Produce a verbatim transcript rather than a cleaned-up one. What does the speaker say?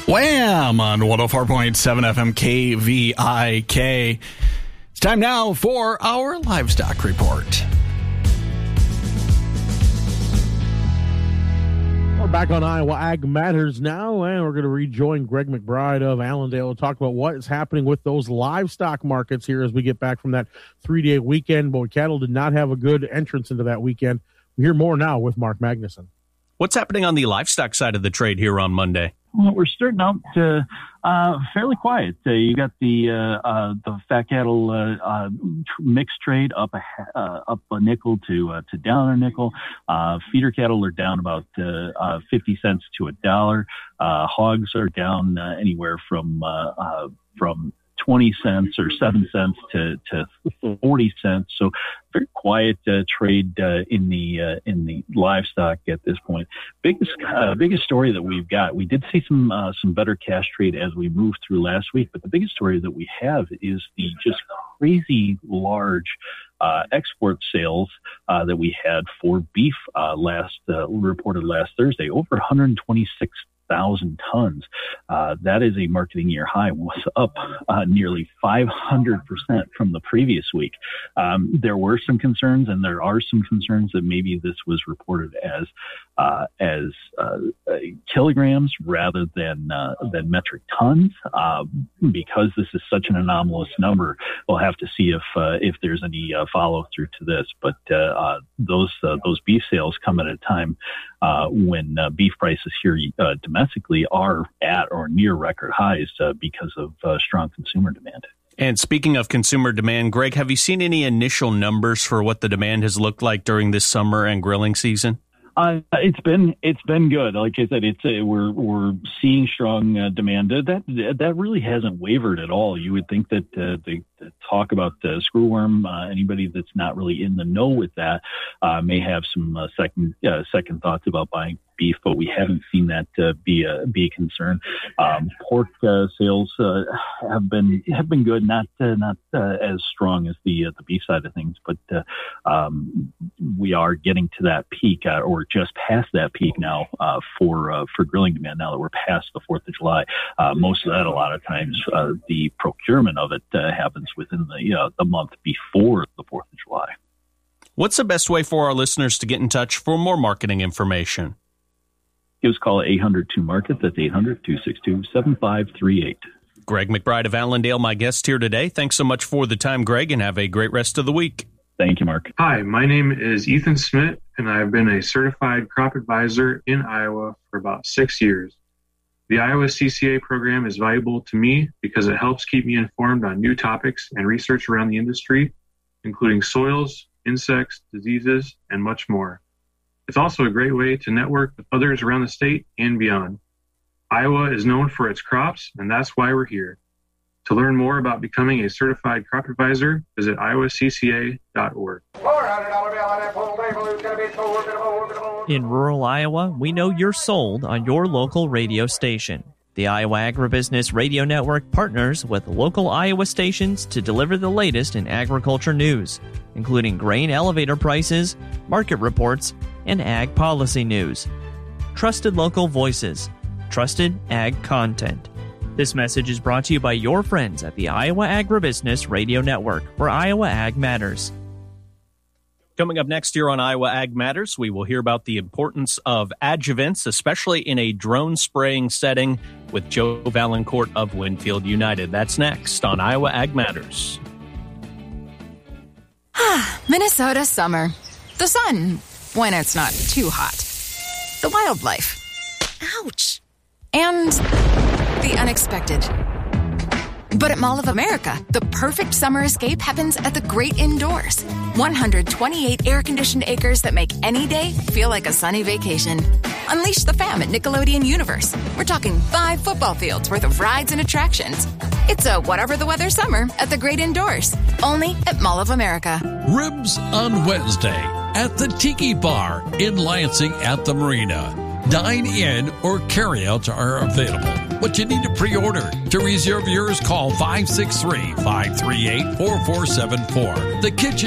Wham! On one oh four point seven F M K V I K. It's time now for our livestock report. We're back on Iowa Ag Matters now, and we're going to rejoin Greg McBride of Allendale to talk about what is happening with those livestock markets here as we get back from that three-day weekend. Boy, cattle did not have a good entrance into that weekend. We hear more now with Mark Magnuson. What's happening on the livestock side of the trade here on Monday? Well, we're starting out uh, uh, fairly quiet. Uh, you got the uh, uh, the fat cattle uh, uh, mixed trade up a uh, up a nickel to uh, to down a nickel. Uh, feeder cattle are down about uh, uh, fifty cents to a dollar. Uh, hogs are down uh, anywhere from uh, uh, from twenty cents or seven cents to, to forty cents. So very quiet uh, trade uh, in the uh, in the livestock at this point. Biggest uh, biggest story that we've got. We did see some uh, some better cash trade as we moved through last week, but the biggest story that we have is the just crazy large uh, export sales uh, that we had for beef uh, last uh, reported last Thursday, over one hundred twenty-six thousand tons. Uh, that is a marketing year high, was up uh, nearly five hundred percent from the previous week. Um, there were some concerns, and there are some concerns that maybe this was reported as uh, as uh, kilograms rather than uh, than metric tons. Uh, because this is such an anomalous number, we'll have to see if uh, if there's any uh, follow through to this. But uh, uh, those uh, those beef sales come at a time uh, when uh, beef prices here uh, domestically are at or near record highs uh, because of uh, strong consumer demand. And speaking of consumer demand, Greg, have you seen any initial numbers for what the demand has looked like during this summer and grilling season? Uh, it's been it's been good. Like I said, it's uh, we're we're seeing strong uh, demand. That that really hasn't wavered at all. You would think that uh, the, the talk about uh, screwworm, uh, anybody that's not really in the know with that, uh, may have some uh, second uh, second thoughts about buying beef, but we haven't seen that uh, be a be a concern. Um, pork uh, sales uh, have been have been good, not uh, not uh, as strong as the uh, the beef side of things, but uh, um, we are getting to that peak uh, or just past that peak now uh, for uh, for grilling demand. Now that we're past the Fourth of July, uh, most of that a lot of times uh, the procurement of it uh, happens within the uh, the month before the Fourth of July. What's the best way for our listeners to get in touch for more marketing information? Give us a call at eight hundred two market. That's eight hundred two six two seven five three eight. Greg McBride of Allendale, my guest here today. Thanks so much for the time, Greg, and have a great rest of the week. Thank you, Mark. Hi, my name is Ethan Smith, and I've been a certified crop advisor in Iowa for about six years. The Iowa C C A program is valuable to me because it helps keep me informed on new topics and research around the industry, including soils, insects, diseases, and much more. It's also a great way to network with others around the state and beyond. Iowa is known for its crops, and that's why we're here. To learn more about becoming a certified crop advisor, visit iowa c c a dot org. In rural Iowa, we know you're sold on your local radio station. The Iowa Agribusiness Radio Network partners with local Iowa stations to deliver the latest in agriculture news, including grain elevator prices, market reports, and ag policy news. Trusted local voices. Trusted ag content. This message is brought to you by your friends at the Iowa Agribusiness Radio Network, where Iowa Ag matters. Coming up next year on Iowa Ag Matters, we will hear about the importance of adjuvants, especially in a drone spraying setting, with Joe Valancourt of Winfield United. That's next on Iowa Ag Matters. Minnesota summer. The sun, when it's not too hot. The wildlife. Ouch. And the unexpected. But at Mall of America, the perfect summer escape happens at the great indoors. one hundred twenty-eight air-conditioned acres that make any day feel like a sunny vacation. Unleash the fam at Nickelodeon Universe. We're talking five football fields worth of rides and attractions. It's a whatever the weather summer at the great indoors. Only at Mall of America. Ribs on Wednesday at the Tiki Bar in Lansing at the Marina. Dine in or carry-outs are available, but you need to pre-order. To reserve yours, call five six three, five three eight, four four seven four. The kitchen